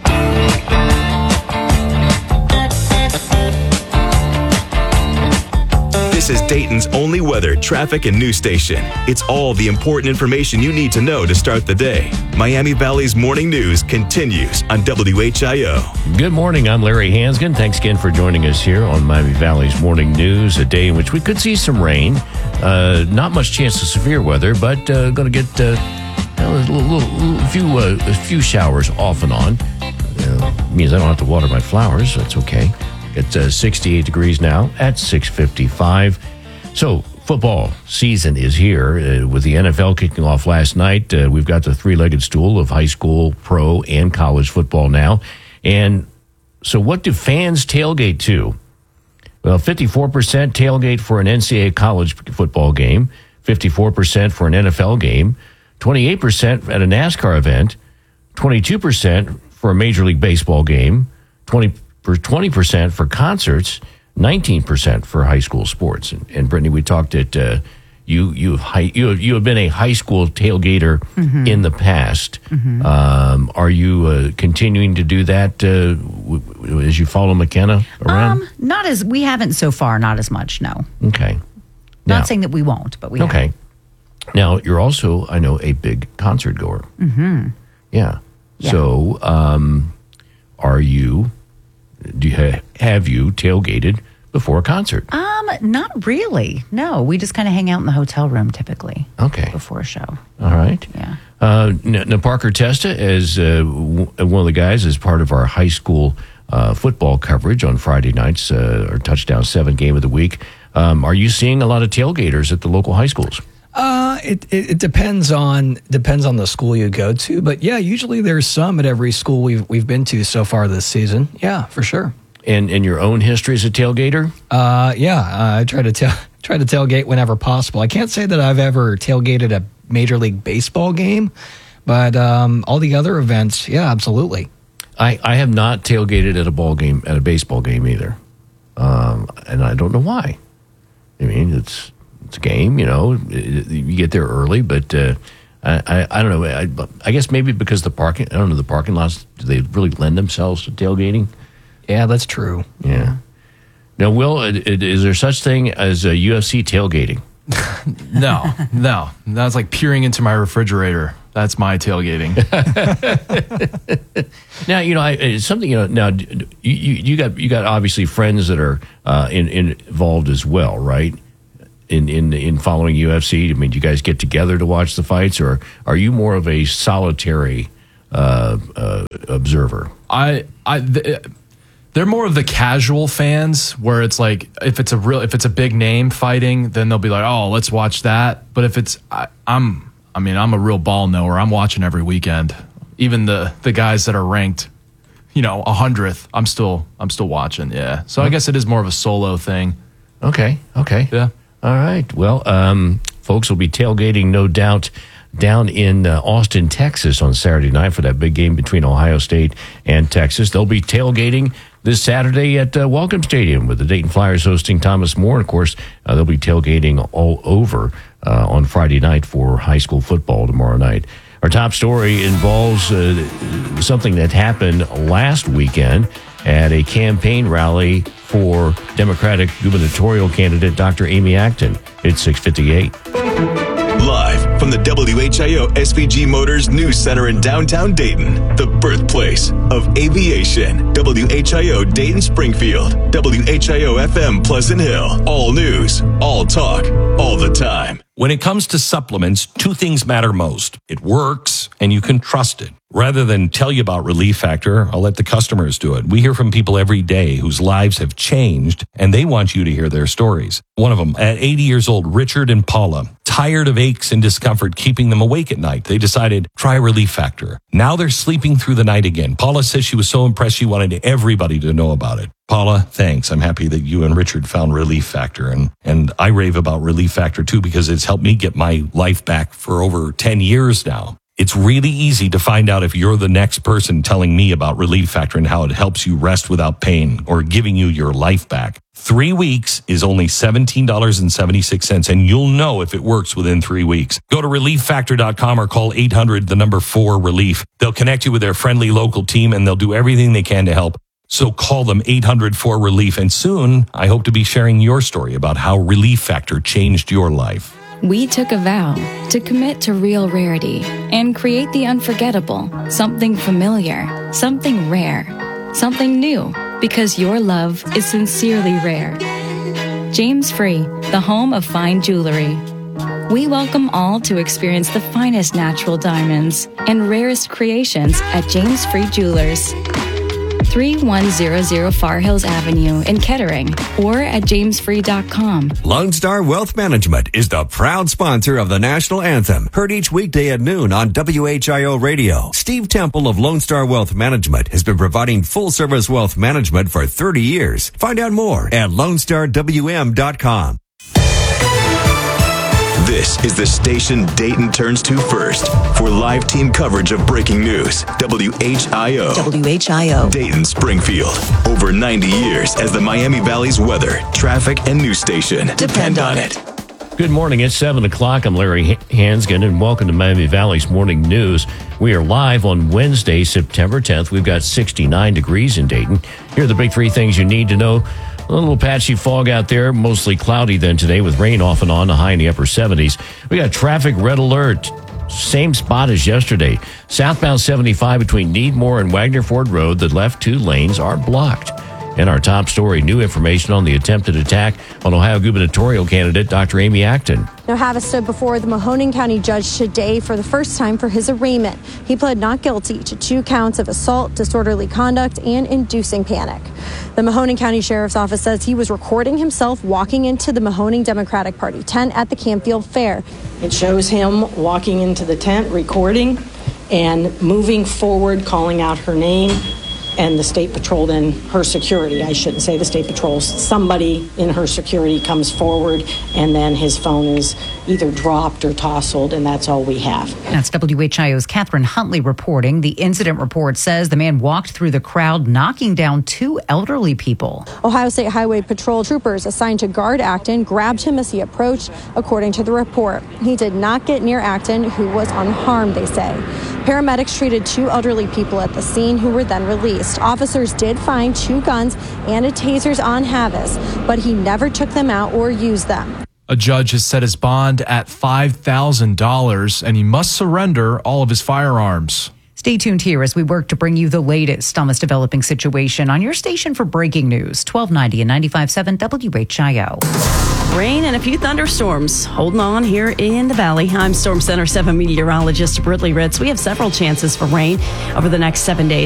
Speaker 1: This is Dayton's only weather, traffic, and news station. It's all the important information you need to know to start the day. Miami Valley's morning news continues on W H I O.
Speaker 2: Good morning. I'm Larry Hansgen. Thanks again for joining us here on Miami Valley's morning news, a day in which we could see some rain. Uh, not much chance of severe weather, but uh, going to get uh, a little, little, little few uh, a few showers off and on. Uh, means I don't have to water my flowers. That's okay. It's uh, sixty-eight degrees now at six fifty-five. So football season is here uh, with the N F L kicking off last night. Uh, we've got the three-legged stool of high school, pro, and college football now. And so what do fans tailgate to? Well, fifty-four percent tailgate for an N C double A college football game, fifty-four percent for an N F L game, twenty-eight percent at a NASCAR event, twenty-two percent for a Major League Baseball game, twenty for twenty percent for concerts, nineteen percent for high school sports. And, and Brittany, we talked at uh, you. You have high, you have you have been a high school tailgater mm-hmm. in the past. Mm-hmm. Um, are you uh, continuing to do that uh, w- w- as you follow McKenna around?
Speaker 4: Um, not as we haven't so far. Not as much. No.
Speaker 2: Okay.
Speaker 4: Not
Speaker 2: Now,
Speaker 4: saying that we won't, but we
Speaker 2: okay.
Speaker 4: haven't.
Speaker 2: Now you're also, I know, a big concert goer.
Speaker 4: Mm-hmm.
Speaker 2: Yeah.
Speaker 4: Yeah.
Speaker 2: So, um, are you? Do you ha- have you tailgated before a concert?
Speaker 4: Um, not really. No, we just kind of hang out in the hotel room typically.
Speaker 2: Okay.
Speaker 4: Before a show.
Speaker 2: All right.
Speaker 4: Yeah.
Speaker 2: Uh, now, Parker Testa, as uh, w- one of the guys, as part of our high school uh, football coverage on Friday nights, uh, our Touchdown seven game of the week. Um, are you seeing a lot of tailgaters at the local high schools?
Speaker 19: Uh, it, it, it depends on depends on the school you go to, but yeah, usually there's some at every school we've we've been to so far this season. Yeah, for sure.
Speaker 2: And in your own history as a tailgater?
Speaker 19: Uh, yeah, uh, I try to tail try to tailgate whenever possible. I can't say that I've ever tailgated a Major League Baseball game, but um, all the other events, yeah, absolutely.
Speaker 2: I, I have not tailgated at a ball game at a baseball game either, um, and I don't know why. I mean, it's. It's a game, you know, you get there early, but uh, I, I, I don't know. I, I guess maybe because the parking, I don't know, the parking lots, do they really lend themselves to tailgating?
Speaker 19: Yeah, that's true.
Speaker 2: Yeah. Now, Will, is there such thing as a U F C tailgating?
Speaker 3: No, no. That's like peering into my refrigerator. That's my tailgating.
Speaker 2: Now, you know, I, it's something, you know, now you, you, you got you got obviously friends that are uh, in, in involved as well, right? In, in in following U F C, I mean, do you guys get together to watch the fights, or are you more of a solitary uh, uh, observer?
Speaker 3: I I th- they're more of the casual fans, where it's like if it's a real if it's a big name fighting, then they'll be like, oh, let's watch that. But if it's I, I'm I mean I'm a real ball knower. I'm watching every weekend, even the the guys that are ranked, you know, a hundredth. I'm still I'm still watching. Yeah, so I guess it is more of a solo thing.
Speaker 2: Okay. Okay.
Speaker 3: Yeah.
Speaker 2: All right. Well, um, folks will be tailgating, no doubt, down in uh, Austin, Texas on Saturday night for that big game between Ohio State and Texas. They'll be tailgating this Saturday at uh, Welcome Stadium with the Dayton Flyers hosting Thomas More. And of course, uh, they'll be tailgating all over uh, on Friday night for high school football tomorrow night. Our top story involves uh, something that happened last weekend at a campaign rally for Democratic gubernatorial candidate Doctor Amy Acton. It's six fifty-eight.
Speaker 1: Live from the W H I O S V G Motors News Center in downtown Dayton, the birthplace of aviation. W H I O Dayton Springfield, W H I O F M Pleasant Hill. All news, all talk, all the time.
Speaker 13: When it comes to supplements, two things matter most. It works and you can trust it. Rather than tell you about Relief Factor, I'll let the customers do it. We hear from people every day whose lives have changed, and they want you to hear their stories. One of them, at eighty years old, Richard and Paula, tired of aches and discomfort keeping them awake at night. They decided, try Relief Factor. Now they're sleeping through the night again. Paula says she was so impressed she wanted everybody to know about it. Paula, thanks. I'm happy that you and Richard found Relief Factor. And, and I rave about Relief Factor, too, because it's helped me get my life back for over ten years now. It's really easy to find out if you're the next person telling me about Relief Factor and how it helps you rest without pain or giving you your life back. Three weeks is only seventeen dollars and seventy-six cents, and you'll know if it works within three weeks. Go to relief factor dot com or call eight hundred, the number four, relief. They'll connect you with their friendly local team, and they'll do everything they can to help. So call them eight hundred four relief, and soon I hope to be sharing your story about how Relief Factor changed your life.
Speaker 20: We took a vow to commit to real rarity and create the unforgettable, something familiar, something rare, something new, because your love is sincerely rare. James Free, the home of fine jewelry. We welcome all to experience the finest natural diamonds and rarest creations at James Free Jewelers. thirty-one hundred Far Hills Avenue in Kettering or at james free dot com.
Speaker 21: Lone Star Wealth Management is the proud sponsor of the national anthem, heard each weekday at noon on W H I O Radio. Steve Temple of Lone Star Wealth Management has been providing full-service wealth management for thirty years. Find out more at lone star w m dot com.
Speaker 1: This is the station Dayton turns to first for live team coverage of breaking news. W H I O.
Speaker 22: W H I O.
Speaker 1: Dayton Springfield. Over ninety years as the Miami Valley's weather, traffic, and news station. Depend on it.
Speaker 2: Good morning. It's seven o'clock. I'm Larry Hansgen, and welcome to Miami Valley's Morning News. We are live on Wednesday, September tenth. We've got sixty-nine degrees in Dayton. Here are the big three things you need to know. A little patchy fog out there, mostly cloudy then today with rain off and on, a high in the upper seventies. We got traffic red alert. Same spot as yesterday. Southbound seventy-five between Needmore and Wagner Ford Road, the left two lanes are blocked. In our top story, new information on the attempted attack on Ohio gubernatorial candidate Doctor Amy Acton.
Speaker 23: Now, Havas stood before the Mahoning County judge today for the first time for his arraignment. He pled not guilty to two counts of assault, disorderly conduct, and inducing panic. The Mahoning County Sheriff's Office says he was recording himself walking into the Mahoning Democratic Party tent at the Campfield Fair.
Speaker 24: It shows him walking into the tent, recording, and moving forward, calling out her name. And the State Patrol, then her security, I shouldn't say the State Patrol, somebody in her security comes forward, and then his phone is either dropped or tousled, and that's all we have.
Speaker 4: That's W H I O's Catherine Huntley reporting. The incident report says the man walked through the crowd, knocking down two elderly people.
Speaker 23: Ohio State Highway Patrol troopers assigned to guard Acton grabbed him as he approached, according to the report. He did not get near Acton, who was unharmed, they say. Paramedics treated two elderly people at the scene who were then released. Officers did find two guns and a tasers on Havas, but he never took them out or used them.
Speaker 3: A judge has set his bond at five thousand dollars, and he must surrender all of his firearms.
Speaker 4: Stay tuned here as we work to bring you the latest on this developing situation on your station for breaking news, twelve ninety and ninety-five point seven W H I O.
Speaker 9: Rain and a few thunderstorms holding on here in the valley. I'm Storm Center seven meteorologist Britley Ritz. We have several chances for rain over the next seven days.